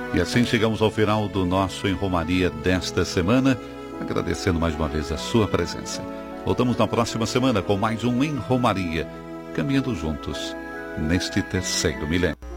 E assim chegamos ao final do nosso Em Romaria desta semana, agradecendo mais uma vez a sua presença. Voltamos na próxima semana com mais um Em Romaria, caminhando juntos neste terceiro milênio.